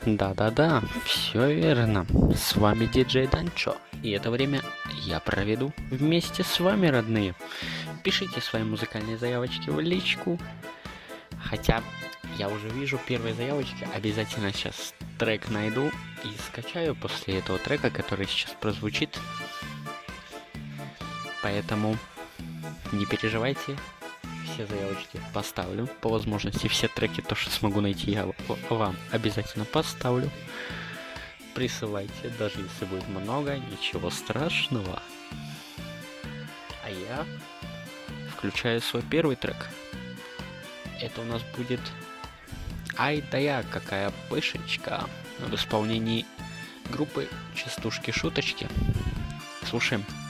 Да-да-да, все верно. С вами диджей Данчо. И это время я проведу вместе с вами, родные. Пишите свои музыкальные заявочки в личку. Хотя я уже вижу первые заявочки. Обязательно сейчас трек найду и скачаю после этого трека, который сейчас прозвучит. Поэтому не переживайте. Все заявочки поставлю. По возможности все треки, то, что смогу найти, я вам обязательно поставлю. Присылайте, даже если будет много, ничего страшного. А я включаю свой первый трек. Это у нас будет «Ай да я, какая пышечка» в исполнении группы Частушки-шуточки. Слушаем.